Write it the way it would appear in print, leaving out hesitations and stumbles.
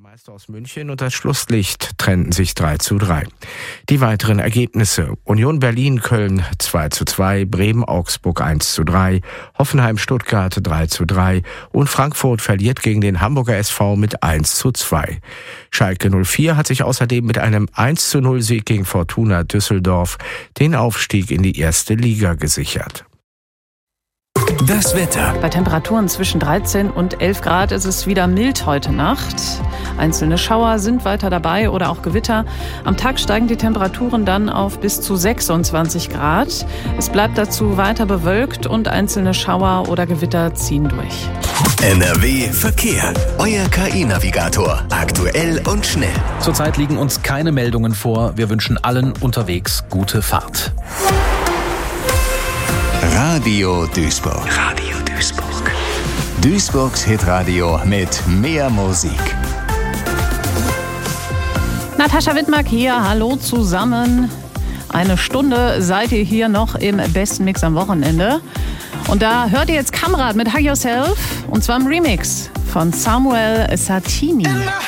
Meister aus München und das Schlusslicht trennten sich 3:3. Die weiteren Ergebnisse: Union Berlin-Köln 2:2, Bremen-Augsburg 1:3, Hoffenheim-Stuttgart 3:3 und Frankfurt verliert gegen den Hamburger SV mit 1:2. Schalke 04 hat sich außerdem mit einem 1:0 Sieg gegen Fortuna Düsseldorf den Aufstieg in die erste Liga gesichert. Das Wetter. Bei Temperaturen zwischen 13 und 11 Grad ist es wieder mild heute Nacht. Einzelne Schauer sind weiter dabei oder auch Gewitter. Am Tag steigen die Temperaturen dann auf bis zu 26 Grad. Es bleibt dazu weiter bewölkt und einzelne Schauer oder Gewitter ziehen durch. NRW Verkehr. Euer KI-Navigator. Aktuell und schnell. Zurzeit liegen uns keine Meldungen vor. Wir wünschen allen unterwegs gute Fahrt. Radio Duisburg. Radio Duisburg. Duisburgs Hitradio mit mehr Musik. Natascha Wittmark hier, hallo zusammen. Eine Stunde seid ihr hier noch im besten Mix am Wochenende. Und da hört ihr jetzt Kamrat mit Hug Yourself und zwar im Remix von Samuel Sartini.